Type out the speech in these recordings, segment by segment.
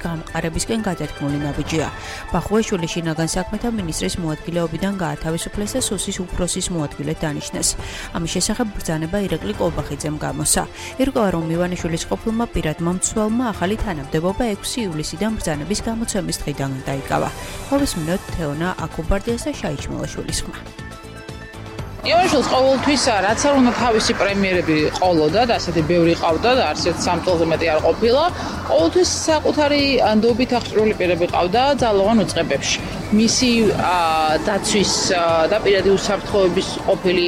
გამყარებისკენ გადადგმული ნაბიჯია. ბახუაშვილი შინაგან საქმეთა მინისტრის მოადგილეობიდან გაათავისუფლეს და სუსის უფროსის მოადგილედ დანიშნეს. ამის შესახებ ბრძანება ირაკლი კოლბახიძემ გამოსცა. ირკვევა, რომ ივანიშვილის ყოფილმა პირადმა მცველმა ახალი თანამდებობა 6 ივლისიდან ბრძანების გამოცემის დღიდან დაიკავა. მოვისმინოთ თეონა აკუბარდიას და შაიჩმელაშვილის ხმა. ივანიშვილს ყოველთვის რაც არ უნდა თავისი პრემიერები ყოლოდა და ასეთი ბევრი ყავდა და არც ერთ 3 წელზე მეტი არ ყოფილა, ყოველთვის საკუთარი ნდობით აღჭურვილი პირები ყავდა ძალოვან უწყებებში. მისი დაცვის და პირადი უსაფრთხოების ყოფილი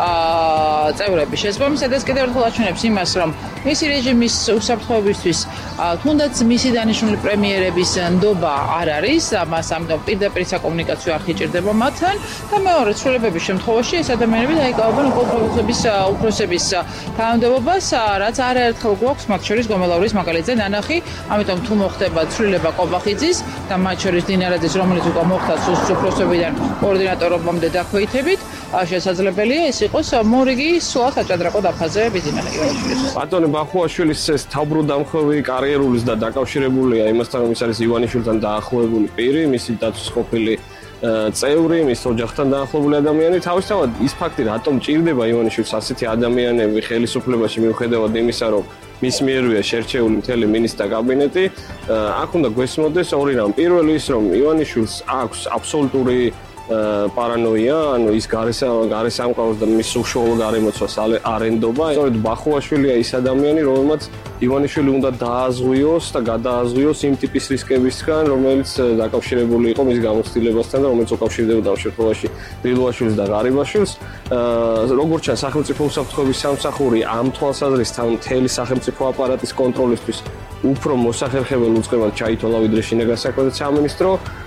წევრები შესაბამისად ეს კიდევ ერთხელ აჩვენებს იმას, რომ მისი რეჟიმის უსაფრთხოებისთვის თუნდაც მისი დანიშნული პრემიერების ნდობა არ არის, მას ამიტომ პირდაპირ საკომუნიკაციო არხი ჭირდება მათთან და მეორე ცვლილებების შემთხვევაში ეს ადამიანები დაიკავებენ უფროსების თანამდებობას, რაც არაერთხელ გვაქვს მათ შორის გომელაურის მაგალითზე ნანახი, ამიტომ თუ მოხდება ცვლილება კობახიძის და მათ შორის დინარაძის, რომელიც უკვე მოხდა სუსის უფროსებიდან კოორდინატორობამდე დაქვეითებით, შესაძლებელია ეს იყოს მორიგი სულად აჭადრაკო დაფაზე ბიზნესის ივანიშვილის. ბატონი ბახუაშვილის ეს თავბრუდამხვევი კარიერულის და დაკავშირებულია იმასთან, რომ ის არის ივანიშვილთან დაახლოებული პირი, მისი დაცვის ყოფილი წევრი, მის ოჯახთან დაახლოებული ადამიანი. თავისთავად ის ფაქტი, რატომ ჭირდება ივანიშვილს ასეთი ადამიანები ხელისუფლებაში მიუხედავად იმისა, რომ მის მიერვეა შერჩეული მთელი მინისტრთა კაბინეტი, აქ უნდა გვესმოდეს ორი რამ. პირველი ის, რომ ივანიშვილს აქვს აბსოლუტური პარანოია, ანუ ის გარესამყაროს და მის უშუალო გარემოცვას არენდობა. სწორედ ბახუაშვილია ის ადამიანი, რომელმაც ივანიშვილი უნდა დააზღვიოს და გადააზღვიოს იმ ტიპის რისკებისგან, რომელიც დაკავშირებული იყო მის გამოცდილებასთან და რომელიც უკავშირდებოდა ამ შემთხვევაში დილუაშვილს და ღარიბაშვილს. როგორც ჩანს, სახელმწიფო უსაფრთხოების სამსახური ამ თვალსაზრისით მთელი სახელმწიფო აპარატის კონტროლისთვის უფრო მოსახერხებელ უწყებად ჩაითვალა ვიდრე შინაგან საქმეთა სამინისტრო.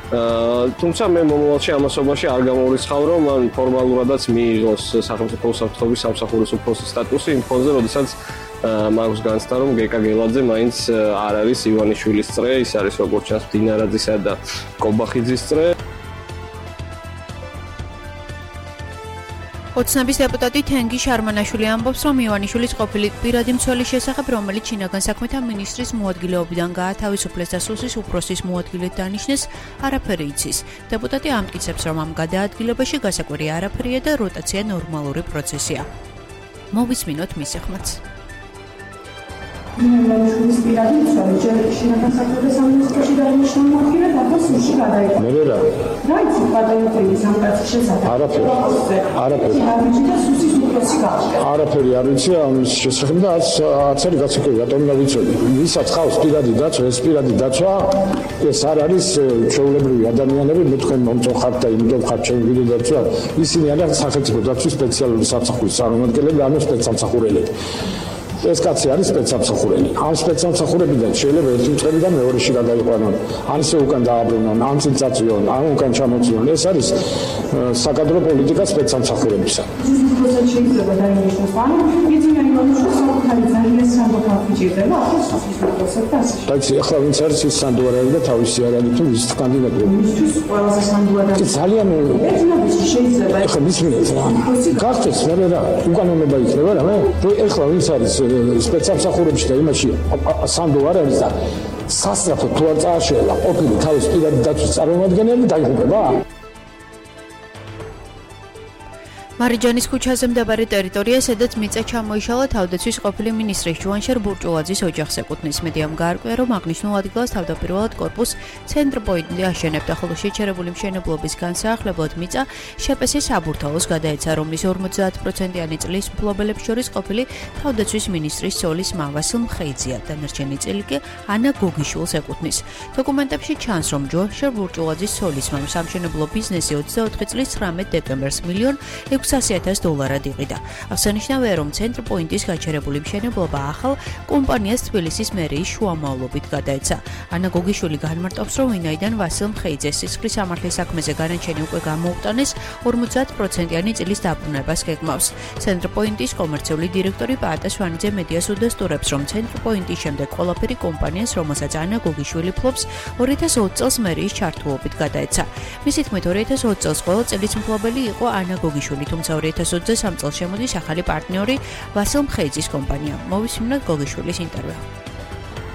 თუმცა მე მომავალში ამასობაში არ გამორიცხავ, რომ მან ფორმალურადაც მიიღოს სახელმწიფო უსაფრთხოების სამსახურის უფროსის სტატუსი იმ ფონზე, როდესაც მაქვს განცდა, რომ გეკა გელაძე მაინც არ არის ივანიშვილის წრე, ის არის როგორც ჩანს დინარაძისა და კობახიძის წრე. ოცნების დეპუტატი თენგი შარმანაშვილი ამბობს, რომ ივანიშვილის ყოფილი პირადი მცველის შესახებ, რომელიც შინაგან საქმეთა მინისტრის მოადგილეობიდან გაათავისუფლეს და სუსის უფროსის მოადგილედ დანიშნეს, არაფერი იცის. დეპუტატი ამტკიცებს, რომ ამ გადაადგილებაში გასაკვირი არაფერია და როტაცია ნორმალური პროცესია. მოვისმინოთ მისი ხმაც. ივანიშვილის პირადი მცველი ჯერ შინაგან საქმეთა სამინისტროში დაინიშნა მოხირე და ახლა სუსში გადაიქცა. მე რა რაიცი პატრიოტული სამკაცის შესახებ. არაფერი. სუსის უფროსი გავხდა. არაფერი არ ვიცი ამის შესახებ და არც არის გასაკვირი, რატომ უნდა ვიცოდე. ვისაც ხავს პირადი დაცვა, ეს პირადი დაცვა ეს არ არის ჩვეულებრივი ადამიანები, მე თქვენ მომწონხართ და იმდენ ხართ ჩემი პირადი დაცვა. ისინი არიან სახელმწიფო დაცვის სპეციალური სამსახურის წარმომადგენლები, ანუ სპეცსამსახურელები. ეს კაცი არის სპეცსამსახურელი. ამ სპეცსამსახურებიდან შეიძლება ერთი მწყებიდან მეორეში გადაიყვანონ, ან ისე უკან დააბრუნონ, ან წინ წაწვიონ, ან უკან ჩამოწვიონ. ეს არის საკადრო პოლიტიკა სპეცსამსახურებისა. შეიძლება დაინიშნოს, ანუ ეძინა ივანიშვილს საკუთარი ძალიან სანდო ფიჭირდება, ახლა სუსის უფროსებს და ასე. დაიცი, ახლა ვინც არის ის სანდო არ არის და თავისი არ არის თუ ის კანდიდატურა. მისთვის ყველაზე სანდო არის. ძალიან ეძინაბიში შეიძლება ახლა მისმინეთ რა. გახდეს მე რა უკანონობა იქნება რა მე. თუ ახლა ვინც არის სპეცსამსახურებში და იმაში სანდო არ არის და სასწრაფოდ თუ არ წააშელა ყოფილი თავის პირადი დაცვის წარმომადგენელი დაიღუპება. მარიჯანის ქუჩაზე მდებარე ტერიტორია, სადაც მიწა ჩამოიშალა თავდაცვის ყოფილი მინისტრის ჯუანშერ ბურჭულაძის ოჯახს ეკუთვნის. მედიამ გაარკვია, რომ აღნიშნულ ადგილას თავდაპირველად კორპუს ცენტრპოინტი აშენებდა, ხოლო შეჩერებული მშენებლობის განსაახლებლად მიწა შპს საბურთალოს გადაეცა, რომლის 50%-იანი წლის მფლობელებს შორის ყოფილი თავდაცვის მინისტრის ცოლის მა ვასილ მხეიძია. დანარჩენი წილი კი ანა გოგიშვილს ეკუთვნის. დოკუმენტებში ჩანს, რომ ჯუანშერ ბურჭულაძის ცოლის მამ სამშენებლო ბიზნესი 24 წლის 19 დეკემბერს $1,600,000 იყიდა. აღსანიშნავია, რომ ცენტრპოინტის გაჩერებული მშენებლობა ახალ კომპანიას თბილისის მერიის შუამავლობით გადაეცა. ანა გოგიშვილი განმარტავს, რომ ვინაიდან ვასილ მხეიძეს სისხლის სამართლის საქმეზე განაჩენი უკვე გამოუტანეს, 50%-იანი წილის დაბრუნებას გეგმავს. ცენტრპოინტის კომერციული დირექტორი პაატა სვანიძე მედიას უდასტურებს, რომ ცენტრპოინტის შემდეგ ყველაფერი კომპანიას, რომელსაც ანა გოგიშვილი ფლობს, 2020 წელს მერიის ჩართულობით გადაეცა. მისი თქმით, 2020 წელს ყველა წლის მფლობელი იყო ანა გოგიშვილი, თუმცა 2023 წელს შემოდის ახალი პარტნიორი ვასილ მხეიძის კომპანია. მოვისმინოთ გოგიშვილის ინტერვიუ.